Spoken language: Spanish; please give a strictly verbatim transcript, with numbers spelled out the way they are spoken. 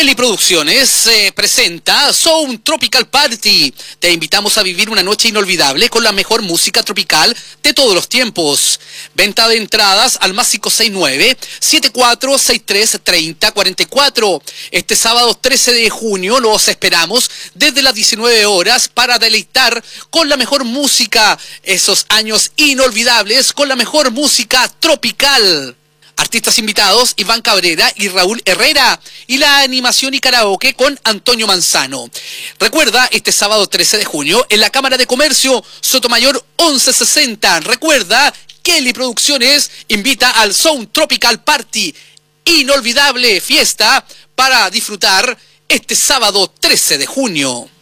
Kelly Producciones eh, presenta Sound Tropical Party. Te invitamos a vivir una noche inolvidable con la mejor música tropical de todos los tiempos. Venta de entradas al más cinco seis nueve, siete cuatro seis tres, tres cero cuatro cuatro. Este sábado trece de junio los esperamos desde las diecinueve horas para deleitar con la mejor música, esos años inolvidables con la mejor música tropical. Artistas invitados, Iván Cabrera y Raúl Herrera. Y la animación y karaoke con Antonio Manzano. Recuerda, este sábado trece de junio, en la Cámara de Comercio, Sotomayor once sesenta. Recuerda, Kelly Producciones invita al Sound Tropical Party. Inolvidable fiesta para disfrutar este sábado trece de junio.